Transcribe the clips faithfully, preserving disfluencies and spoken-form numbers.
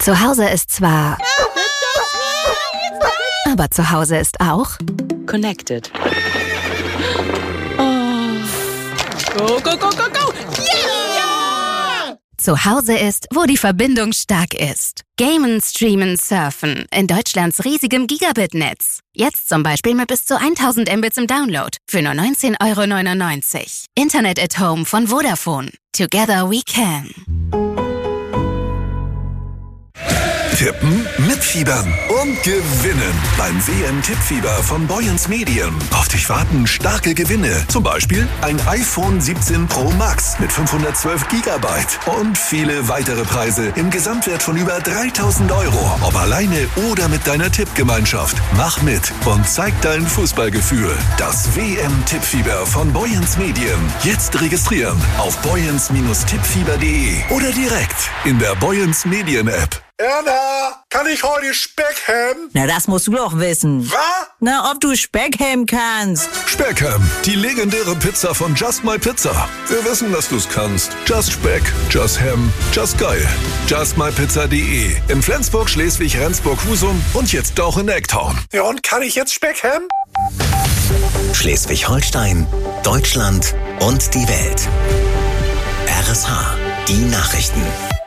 Zu Hause ist zwar... Aber zu Hause ist auch... Connected. Go, go, go, go, go! Yeah! Zu Hause ist, wo die Verbindung stark ist. Gamen, streamen, surfen. In Deutschlands riesigem Gigabit-Netz. Jetzt zum Beispiel mit bis zu tausend Mbits im Download. Für nur neunzehn Euro neunundneunzig. Internet at Home von Vodafone. Together we can. Tippen, mitfiebern und gewinnen. Beim W M-Tippfieber von Boyens Medien. Auf dich warten starke Gewinne. Zum Beispiel ein iPhone siebzehn Pro Max mit fünfhundertzwölf Gigabyte. Und viele weitere Preise im Gesamtwert von über dreitausend Euro. Ob alleine oder mit deiner Tippgemeinschaft. Mach mit und zeig dein Fußballgefühl. Das W M-Tippfieber von Boyens Medien. Jetzt registrieren auf boyens Tippfieber punkt de oder direkt in der Boyens Medien App. Erna, kann ich heute Speck haben? Na, das musst du doch wissen. Was? Na, ob du Speck haben kannst. Speckham, die legendäre Pizza von Just My Pizza. Wir wissen, dass du's kannst. Just Speck, Just Ham, Just geil. just my pizza punkt de. In Flensburg, Schleswig, Rendsburg, Husum und jetzt auch in Ecktown. Ja, und kann ich jetzt Speck haben? Schleswig-Holstein, Deutschland und die Welt. R S H, die Nachrichten.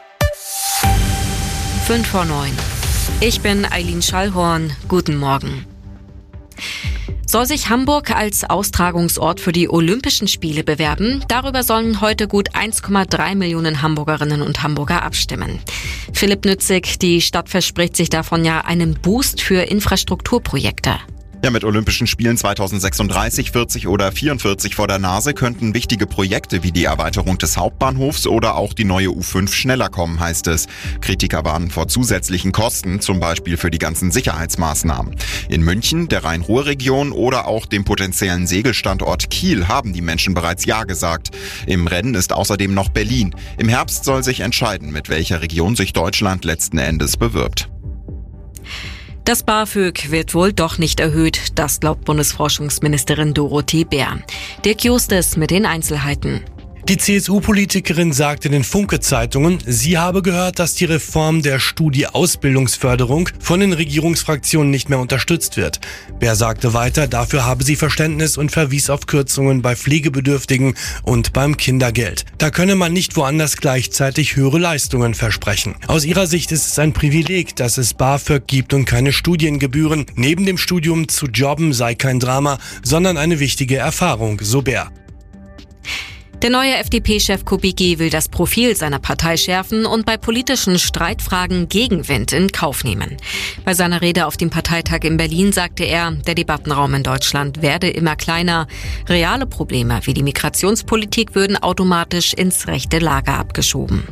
Fünf vor neun. Ich bin Eileen Schallhorn. Guten Morgen. Soll sich Hamburg als Austragungsort für die Olympischen Spiele bewerben? Darüber sollen heute gut eins Komma drei Millionen Hamburgerinnen und Hamburger abstimmen. Philipp Nützig, die Stadt verspricht sich davon ja einen Boost für Infrastrukturprojekte. Ja, mit Olympischen Spielen zweitausendsechsunddreißig, vierzig oder vierundvierzig vor der Nase könnten wichtige Projekte wie die Erweiterung des Hauptbahnhofs oder auch die neue U fünf schneller kommen, heißt es. Kritiker warnen vor zusätzlichen Kosten, zum Beispiel für die ganzen Sicherheitsmaßnahmen. In München, der Rhein-Ruhr-Region oder auch dem potenziellen Segelstandort Kiel haben die Menschen bereits Ja gesagt. Im Rennen ist außerdem noch Berlin. Im Herbst soll sich entscheiden, mit welcher Region sich Deutschland letzten Endes bewirbt. Das BAföG wird wohl doch nicht erhöht, das glaubt Bundesforschungsministerin Dorothee Bär. Dirk Justes mit den Einzelheiten. Die C S U-Politikerin sagte den Funke-Zeitungen, sie habe gehört, dass die Reform der Studie-Ausbildungsförderung von den Regierungsfraktionen nicht mehr unterstützt wird. Bär sagte weiter, dafür habe sie Verständnis und verwies auf Kürzungen bei Pflegebedürftigen und beim Kindergeld. Da könne man nicht woanders gleichzeitig höhere Leistungen versprechen. Aus ihrer Sicht ist es ein Privileg, dass es BAföG gibt und keine Studiengebühren. Neben dem Studium zu jobben sei kein Drama, sondern eine wichtige Erfahrung, so Bär. Der neue F D P-Chef Kubicki will das Profil seiner Partei schärfen und bei politischen Streitfragen Gegenwind in Kauf nehmen. Bei seiner Rede auf dem Parteitag in Berlin sagte er, der Debattenraum in Deutschland werde immer kleiner. Reale Probleme wie die Migrationspolitik würden automatisch ins rechte Lager abgeschoben.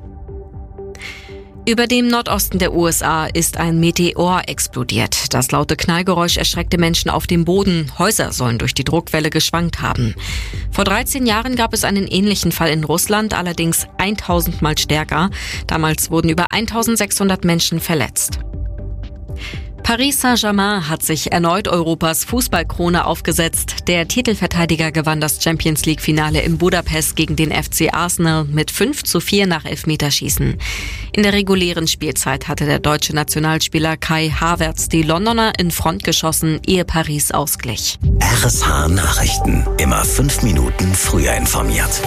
Über dem Nordosten der U S A ist ein Meteor explodiert. Das laute Knallgeräusch erschreckte Menschen auf dem Boden. Häuser sollen durch die Druckwelle geschwankt haben. Vor dreizehn Jahren gab es einen ähnlichen Fall in Russland, allerdings tausend Mal stärker. Damals wurden über eintausendsechshundert Menschen verletzt. Paris Saint-Germain hat sich erneut Europas Fußballkrone aufgesetzt. Der Titelverteidiger gewann das Champions-League-Finale in Budapest gegen den F C Arsenal mit fünf zu vier nach Elfmeterschießen. In der regulären Spielzeit hatte der deutsche Nationalspieler Kai Havertz die Londoner in Front geschossen, ehe Paris ausglich. R S H Nachrichten. Immer fünf Minuten früher informiert.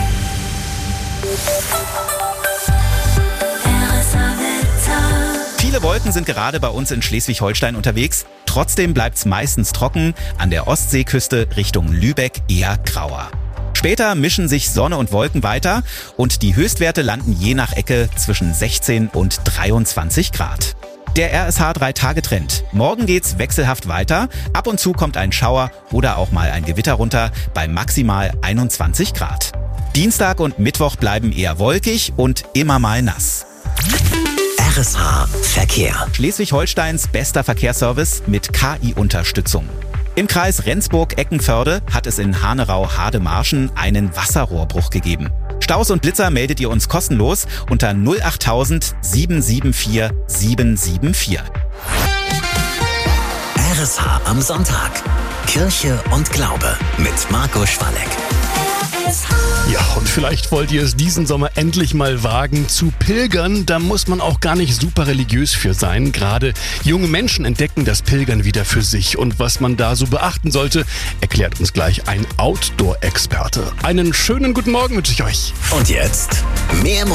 Viele Wolken sind gerade bei uns in Schleswig-Holstein unterwegs. Trotzdem bleibt's meistens trocken. An der Ostseeküste Richtung Lübeck eher grauer. Später mischen sich Sonne und Wolken weiter und die Höchstwerte landen je nach Ecke zwischen sechzehn und dreiundzwanzig Grad. Der R S H drei Tage Trend. Morgen geht's wechselhaft weiter. Ab und zu kommt ein Schauer oder auch mal ein Gewitter runter bei maximal einundzwanzig Grad. Dienstag und Mittwoch bleiben eher wolkig und immer mal nass. R S H Verkehr. Schleswig-Holsteins bester Verkehrsservice mit K I-Unterstützung. Im Kreis Rendsburg-Eckenförde hat es in Hanerau-Hademarschen einen Wasserrohrbruch gegeben. Staus und Blitzer meldet ihr uns kostenlos unter null achttausend sieben sieben vier sieben sieben vier. R S H am Sonntag. Kirche und Glaube mit Marco Schwalleck. Ja, und vielleicht wollt ihr es diesen Sommer endlich mal wagen zu pilgern. Da muss man auch gar nicht super religiös für sein. Gerade junge Menschen entdecken das Pilgern wieder für sich. Und was man da so beachten sollte, erklärt uns gleich ein Outdoor-Experte. Einen schönen guten Morgen wünsche ich euch. Und jetzt mehr